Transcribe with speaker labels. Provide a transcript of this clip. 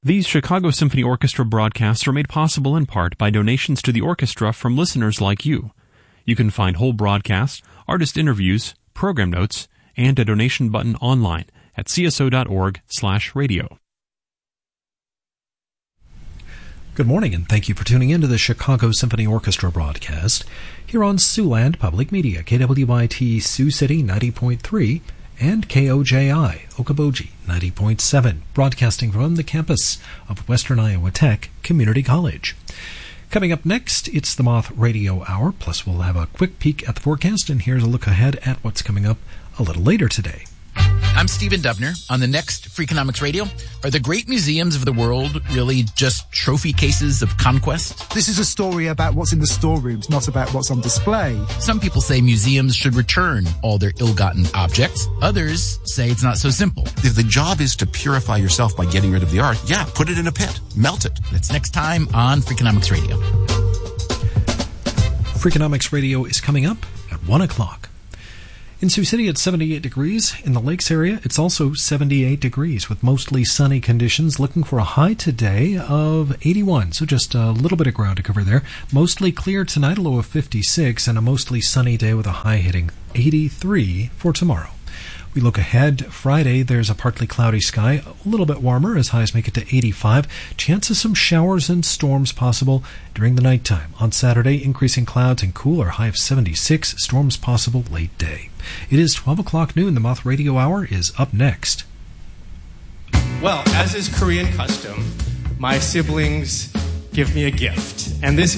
Speaker 1: These Chicago Symphony Orchestra broadcasts are made possible in part by donations to the orchestra from listeners like you. You can find whole broadcasts, artist interviews, program notes, and a donation button online at cso.org/radio.
Speaker 2: Good morning, and thank you for tuning in to the Chicago Symphony Orchestra broadcast here on Siouxland Public Media, KWYT Sioux City 90.3 and KOJI Okoboji 90.7, broadcasting from the campus of Western Iowa Tech Community College. Coming up next, it's the Moth Radio Hour, plus we'll have a quick peek at the forecast, and here's a look ahead at what's coming up a little later today.
Speaker 3: I'm Stephen Dubner. On the next Freakonomics Radio, are the great museums of the world really just trophy cases of conquest?
Speaker 4: This is a story about what's in the storerooms, not about what's on display.
Speaker 3: Some people say museums should return all their ill-gotten objects. Others say it's not so simple.
Speaker 5: If the job is to purify yourself by getting rid of the art, yeah, put it in a pit. Melt it.
Speaker 3: That's next time on Freakonomics Radio.
Speaker 2: Freakonomics Radio is coming up at 1 o'clock. In Sioux City, it's 78 degrees. In the Lakes area, it's also 78 degrees with mostly sunny conditions. Looking for a high today of 81, so just a little bit of ground to cover there. Mostly clear tonight, a low of 56, and a mostly sunny day with a high hitting 83 for tomorrow. We look ahead. Friday, there's a partly cloudy sky, a little bit warmer as highs make it to 85. Chance of some showers and storms possible during the nighttime. On Saturday, increasing clouds and cooler, high of 76. Storms possible late day. It is 12 o'clock noon. The Moth Radio Hour is up next.
Speaker 6: Well, as is Korean custom, my siblings give me a gift. And this